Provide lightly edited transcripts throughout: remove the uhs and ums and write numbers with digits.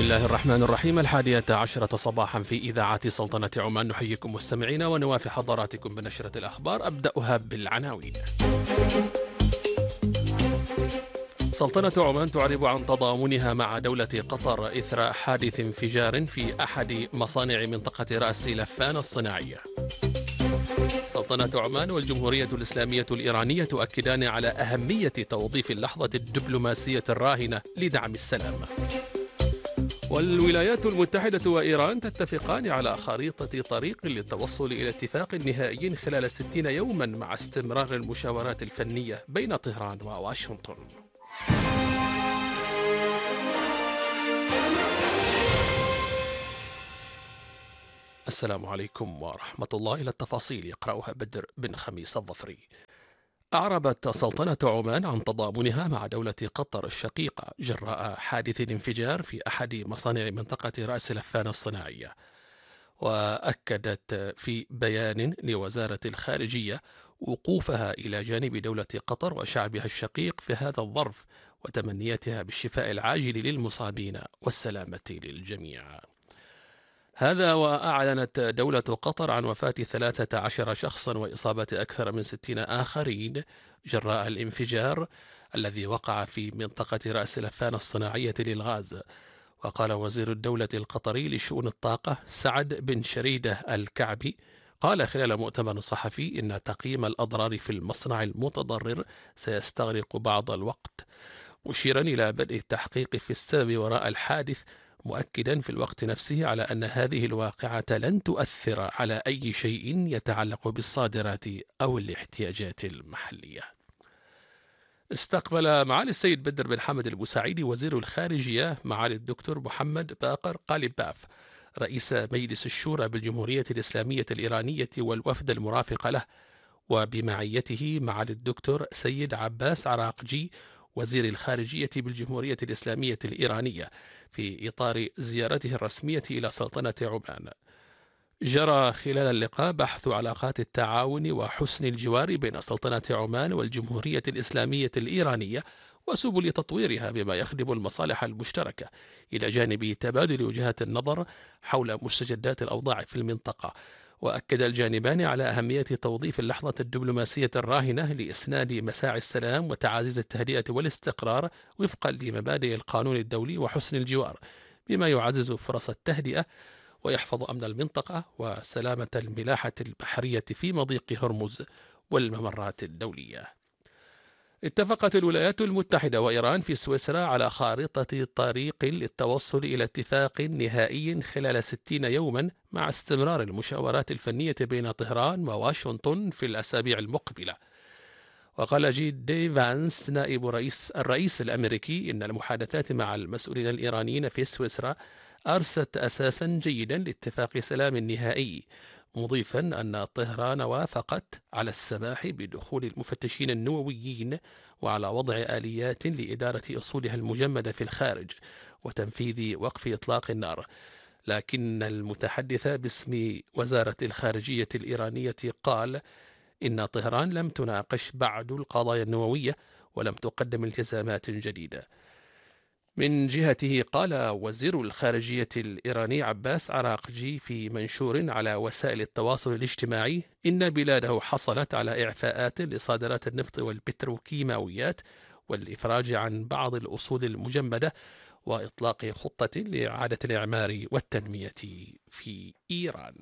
الله الرحمن الرحيم. 11 صباحا في إذاعة سلطنة عمان، نحييكم مستمعينا ونوافي حضراتكم بنشرة الأخبار. أبدأها بالعناوين. سلطنة عمان تعرب عن تضامنها مع دولة قطر إثر حادث انفجار في أحد مصانع منطقة رأس لفان الصناعية. سلطنة عمان والجمهورية الإسلامية الإيرانية تؤكدان على أهمية توظيف اللحظة الدبلوماسية الراهنة لدعم السلام. والولايات المتحدة وإيران تتفقان على خريطة طريق للتوصل إلى اتفاق نهائي خلال 60 يوما مع استمرار المشاورات الفنية بين طهران وواشنطن. السلام عليكم ورحمة الله. إلى التفاصيل يقرأها بدر بن خميس الظفري. أعربت سلطنة عمان عن تضامنها مع دولة قطر الشقيقة جراء حادث الانفجار في أحد مصانع منطقة رأس لفان الصناعية، وأكدت في بيان لوزارة الخارجية وقوفها إلى جانب دولة قطر وشعبها الشقيق في هذا الظرف، وتمنياتها بالشفاء العاجل للمصابين والسلامة للجميع. هذا وأعلنت دولة قطر عن وفاة 13 شخصا وإصابة أكثر من 60 آخرين جراء الانفجار الذي وقع في منطقة رأس لفان الصناعية للغاز. وقال وزير الدولة القطري لشؤون الطاقة سعد بن شريدة الكعبي قال خلال مؤتمر صحفي إن تقييم الأضرار في المصنع المتضرر سيستغرق بعض الوقت، مشيرا إلى بدء التحقيق في السبب وراء الحادث، مؤكدا في الوقت نفسه على أن هذه الواقعة لن تؤثر على أي شيء يتعلق بالصادرات أو الاحتياجات المحلية. استقبل معالي السيد بدر بن حمد البوسعيدي وزير الخارجية معالي الدكتور محمد باقر قالباف رئيس مجلس الشورى بالجمهورية الإسلامية الإيرانية والوفد المرافق له، وبمعيته معالي الدكتور سيد عباس عراقجي وزير الخارجية بالجمهورية الإسلامية الإيرانية في إطار زيارته الرسمية إلى سلطنة عمان. جرى خلال اللقاء بحث علاقات التعاون وحسن الجوار بين سلطنة عمان والجمهورية الإسلامية الإيرانية وسبل تطويرها بما يخدم المصالح المشتركة، إلى جانب تبادل وجهات النظر حول مستجدات الأوضاع في المنطقة. وأكد الجانبان على أهمية توظيف اللحظة الدبلوماسية الراهنة لإسناد مساعي السلام وتعزيز التهدئة والاستقرار وفقا لمبادئ القانون الدولي وحسن الجوار، بما يعزز فرص التهدئة ويحفظ أمن المنطقة وسلامة الملاحة البحرية في مضيق هرمز والممرات الدولية. اتفقت الولايات المتحدة وإيران في سويسرا على خارطة طريق للتوصل إلى اتفاق نهائي خلال 60 يوما مع استمرار المشاورات الفنية بين طهران وواشنطن في الأسابيع المقبلة. وقال جي دي فانس نائب الرئيس الأمريكي إن المحادثات مع المسؤولين الإيرانيين في سويسرا أرست أساسا جيدا لاتفاق سلام نهائي، مضيفا أن طهران وافقت على السماح بدخول المفتشين النوويين وعلى وضع آليات لإدارة أصولها المجمدة في الخارج وتنفيذ وقف إطلاق النار. لكن المتحدث باسم وزارة الخارجية الإيرانية قال إن طهران لم تناقش بعد القضايا النووية ولم تقدم التزامات جديدة. من جهته قال وزير الخارجية الإيراني عباس عراقجي في منشور على وسائل التواصل الاجتماعي إن بلاده حصلت على إعفاءات لصادرات النفط والبتروكيماويات والإفراج عن بعض الأصول المجمدة وإطلاق خطة لإعادة الإعمار والتنمية في إيران.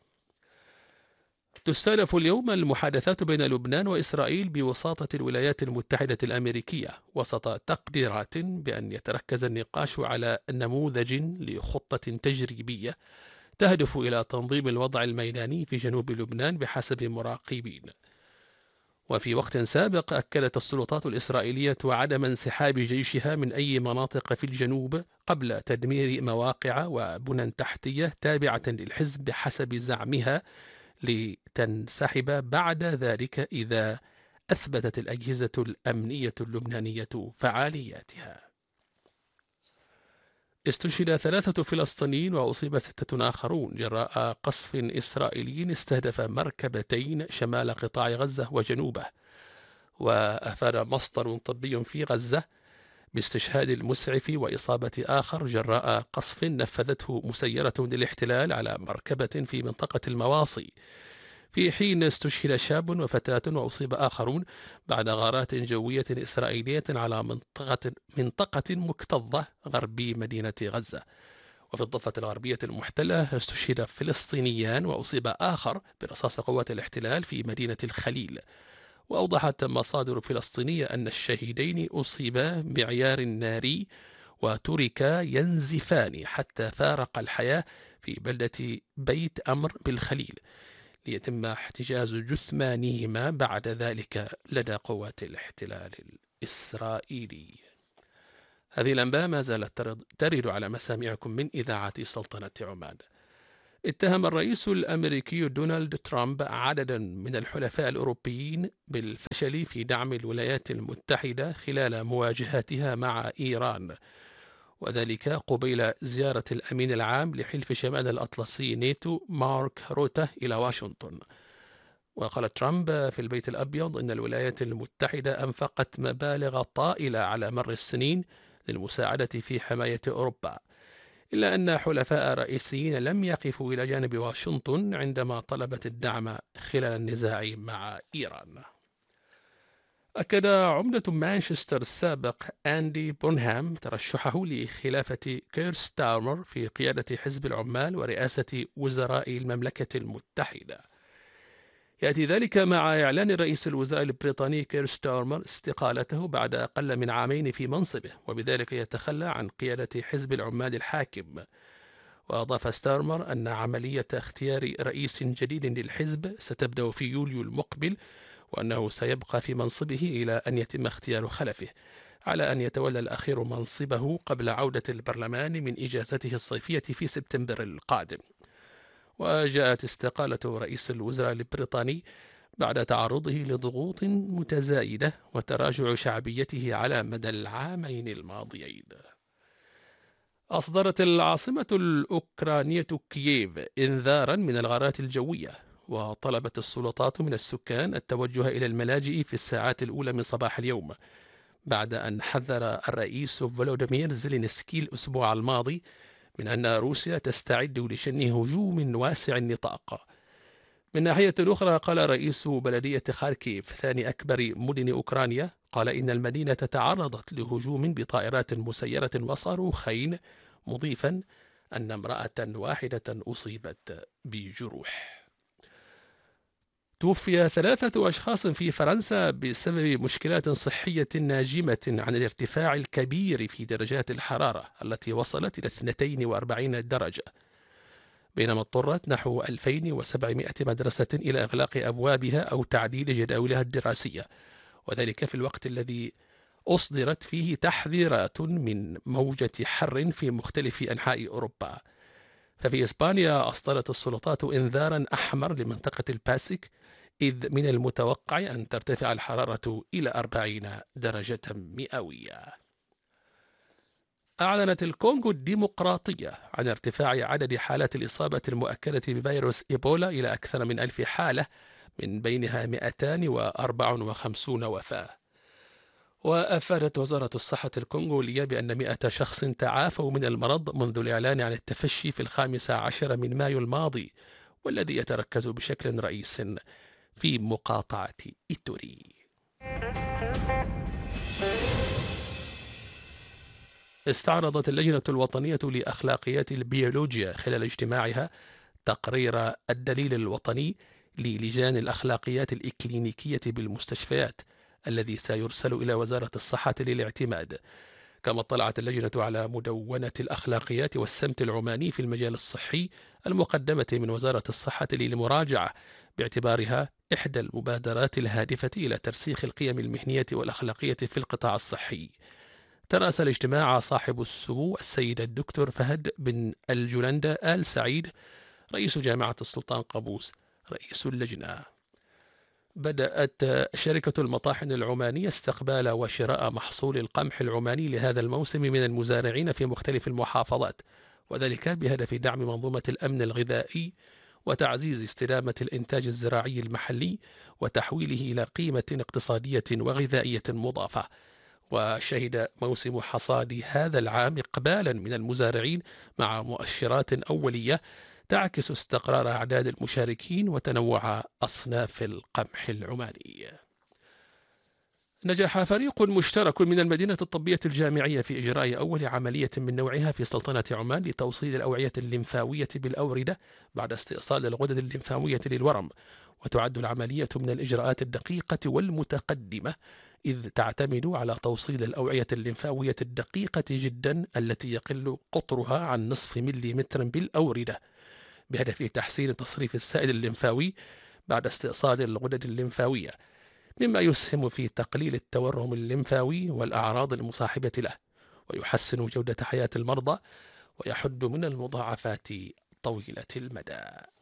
تستأنف اليوم المحادثات بين لبنان وإسرائيل بوساطة الولايات المتحدة الأمريكية وسط تقديرات بأن يتركز النقاش على نموذج لخطة تجريبية تهدف إلى تنظيم الوضع الميداني في جنوب لبنان بحسب مراقبين. وفي وقت سابق أكدت السلطات الإسرائيلية عدم انسحاب جيشها من أي مناطق في الجنوب قبل تدمير مواقع وبنى تحتية تابعة للحزب بحسب زعمها، لتنسحب بعد ذلك إذا أثبتت الأجهزة الأمنية اللبنانية فعالياتها. استشهد 3 فلسطينيين وأصيب 6 آخرون جراء قصف إسرائيلي استهدف مركبتين شمال قطاع غزة وجنوبه. وأفاد مصدر طبي في غزة باستشهاد المسعف وإصابة آخر جراء قصف نفذته مسيرة للاحتلال على مركبة في منطقة المواصي، في حين استشهد شاب وفتاة وأصيب آخرون بعد غارات جوية إسرائيلية على منطقة مكتظة غربي مدينة غزة. وفي الضفة الغربية المحتلة استشهد فلسطينيان وأصيب آخر برصاص قوات الاحتلال في مدينة الخليل. وأوضحت مصادر فلسطينية أن الشهيدين أصيبا بعيار ناري وتركا ينزفان حتى فارق الحياة في بلدة بيت أمر بالخليل، ليتم احتجاز جثمانهما بعد ذلك لدى قوات الاحتلال الإسرائيلي. هذه الأنباء ما زالت ترد على مسامعكم من إذاعة سلطنة عمان. اتهم الرئيس الأمريكي دونالد ترامب عددا من الحلفاء الأوروبيين بالفشل في دعم الولايات المتحدة خلال مواجهاتها مع إيران، وذلك قبيل زيارة الأمين العام لحلف شمال الأطلسي ناتو مارك روتا إلى واشنطن. وقال ترامب في البيت الأبيض إن الولايات المتحدة أنفقت مبالغ طائلة على مر السنين للمساعدة في حماية أوروبا، إلا أن حلفاء رئيسيين لم يقفوا إلى جانب واشنطن عندما طلبت الدعم خلال النزاع مع إيران. أكد عمدة مانشستر السابق أندي بونهام ترشحه لخلافة كير ستارمر في قيادة حزب العمال ورئاسة وزراء المملكة المتحدة. يأتي ذلك مع إعلان رئيس الوزراء البريطاني كير ستارمر استقالته بعد أقل من عامين في منصبه، وبذلك يتخلى عن قيادة حزب العمال الحاكم. وأضاف ستارمر أن عملية اختيار رئيس جديد للحزب ستبدأ في يوليو المقبل، وأنه سيبقى في منصبه إلى أن يتم اختيار خلفه، على أن يتولى الأخير منصبه قبل عودة البرلمان من إجازته الصيفية في سبتمبر القادم. وجاءت استقالة رئيس الوزراء البريطاني بعد تعرضه لضغوط متزايدة وتراجع شعبيته على مدى العامين الماضيين. أصدرت العاصمة الأوكرانية كييف إنذارا من الغارات الجوية، وطلبت السلطات من السكان التوجه إلى الملاجئ في الساعات الأولى من صباح اليوم، بعد أن حذر الرئيس فولوديمير زيلينسكي الأسبوع الماضي من أن روسيا تستعد لشن هجوم واسع النطاق. من ناحية أخرى، قال رئيس بلدية خاركيف ثاني أكبر مدن أوكرانيا، قال إن المدينة تعرضت لهجوم بطائرات مسيرة وصاروخين، مضيفا أن امرأة واحدة أصيبت بجروح. توفي 3 أشخاص في فرنسا بسبب مشكلات صحية ناجمة عن الارتفاع الكبير في درجات الحرارة التي وصلت إلى 42 درجة، بينما اضطرت نحو 2700 مدرسة إلى إغلاق أبوابها أو تعديل جداولها الدراسية، وذلك في الوقت الذي أصدرت فيه تحذيرات من موجة حر في مختلف أنحاء أوروبا. ففي إسبانيا أصدرت السلطات إنذارا أحمر لمنطقة الباسك، إذ من المتوقع أن ترتفع الحرارة إلى 40 درجة مئوية. أعلنت الكونغو الديمقراطية عن ارتفاع عدد حالات الإصابة المؤكدة بفيروس إيبولا إلى أكثر من 1000 حالة، من بينها 254 وفاة. وأفادت وزارة الصحة الكونغولية بأن 100 شخص تعافوا من المرض منذ الإعلان عن التفشي في 15 من مايو الماضي، والذي يتركز بشكل رئيس في مقاطعة إيتوري. استعرضت اللجنة الوطنية لأخلاقيات البيولوجيا خلال اجتماعها تقرير الدليل الوطني للجان الأخلاقيات الإكلينيكية بالمستشفيات، الذي سيرسل إلى وزارة الصحة للاعتماد. كما اطلعت اللجنة على مدونة الأخلاقيات والسمت العماني في المجال الصحي المقدمة من وزارة الصحة للمراجعة، باعتبارها إحدى المبادرات الهادفة إلى ترسيخ القيم المهنية والأخلاقية في القطاع الصحي. ترأس الاجتماع صاحب السمو السيد الدكتور فهد بن الجلندة آل سعيد، رئيس جامعة السلطان قابوس رئيس اللجنة. بدأت شركة المطاحن العمانية استقبال وشراء محصول القمح العماني لهذا الموسم من المزارعين في مختلف المحافظات، وذلك بهدف دعم منظومة الأمن الغذائي وتعزيز استدامة الإنتاج الزراعي المحلي وتحويله إلى قيمة اقتصادية وغذائية مضافة. وشهد موسم حصاد هذا العام إقبالا من المزارعين مع مؤشرات أولية تعكس استقرار أعداد المشاركين وتنوع أصناف القمح العماني. نجح فريق مشترك من المدينة الطبية الجامعية في إجراء أول عملية من نوعها في سلطنة عمان لتوصيل الأوعية الليمفاوية بالأوردة بعد استئصال الغدد الليمفاوية للورم، وتعد العملية من الإجراءات الدقيقة والمتقدمة إذ تعتمد على توصيل الأوعية الليمفاوية الدقيقة جدا التي يقل قطرها عن نصف مليمتر بالأوردة بهدف تحسين تصريف السائل الليمفاوي بعد استئصال الغدد الليمفاوية، مما يسهم في تقليل التورم الليمفاوي والأعراض المصاحبة له، ويحسن جودة حياة المرضى ويحد من المضاعفات طويلة المدى.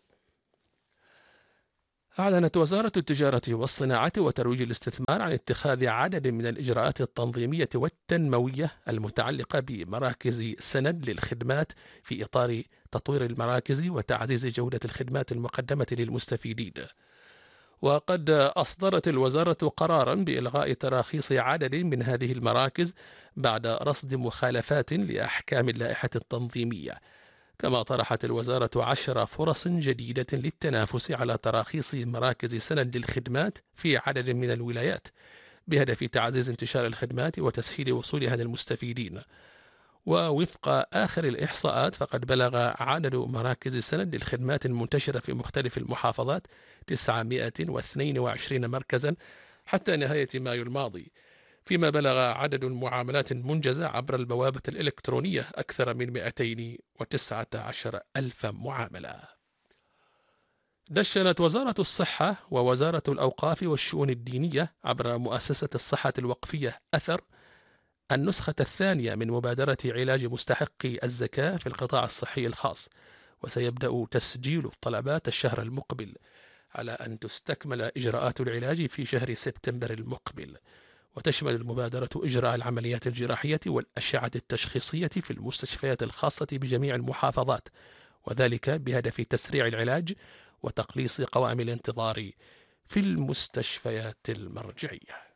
أعلنت وزارة التجارة والصناعة وترويج الاستثمار عن اتخاذ عدد من الإجراءات التنظيمية والتنموية المتعلقة بمراكز سند للخدمات في إطار تطوير المراكز وتعزيز جودة الخدمات المقدمة للمستفيدين. وقد أصدرت الوزارة قرارا بإلغاء تراخيص عدد من هذه المراكز بعد رصد مخالفات لأحكام اللائحة التنظيمية. كما طرحت الوزارة 10 فرص جديدة للتنافس على تراخيص مراكز سند للخدمات في عدد من الولايات بهدف تعزيز انتشار الخدمات وتسهيل وصولها للمستفيدين. ووفق آخر الإحصاءات فقد بلغ عدد مراكز السند للخدمات المنتشرة في مختلف المحافظات 922 مركزا حتى نهاية مايو الماضي، فيما بلغ عدد المعاملات المنجزة عبر البوابة الإلكترونية أكثر من 219 ألف معاملة. دشنت وزارة الصحة ووزارة الأوقاف والشؤون الدينية عبر مؤسسة الصحة الوقفية أثر النسخة الثانية من مبادرة علاج مستحقي الزكاة في القطاع الصحي الخاص، وسيبدأ تسجيل الطلبات الشهر المقبل، على أن تستكمل إجراءات العلاج في شهر سبتمبر المقبل. وتشمل المبادرة إجراء العمليات الجراحية والأشعة التشخيصية في المستشفيات الخاصة بجميع المحافظات، وذلك بهدف تسريع العلاج وتقليص قوائم الانتظار في المستشفيات المرجعية.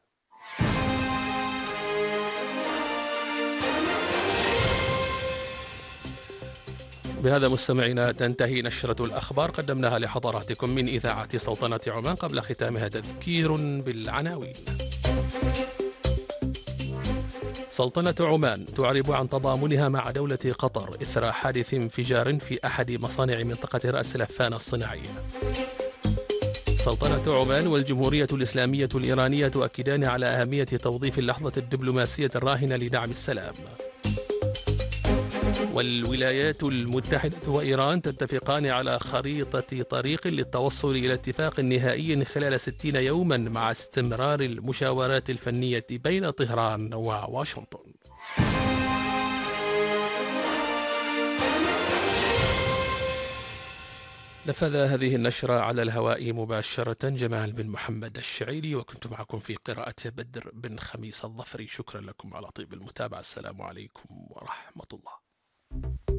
بهذا مستمعينا تنتهي نشرة الأخبار قدمناها لحضراتكم من إذاعة سلطنة عمان. قبل ختامها تذكير بالعناوين. سلطنة عمان تعرب عن تضامنها مع دولة قطر إثر حادث انفجار في أحد مصانع منطقة رأس لفان الصناعية. سلطنة عمان والجمهورية الإسلامية الإيرانية تؤكدان على أهمية توظيف اللحظة الدبلوماسية الراهنة لدعم السلام. والولايات المتحدة وإيران تتفقان على خريطة طريق للتوصل إلى اتفاق نهائي خلال 60 يوما مع استمرار المشاورات الفنية بين طهران وواشنطن. نفذ هذه النشرة على الهواء مباشرة جمال بن محمد الشعيري، وكنت معكم في قراءة بدر بن خميس الظفري. شكرا لكم على طيب المتابعة. السلام عليكم ورحمة الله.